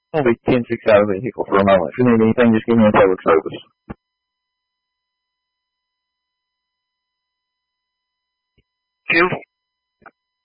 I'll be 10-6 out of the vehicle for a moment. If you need anything, just give me a public service.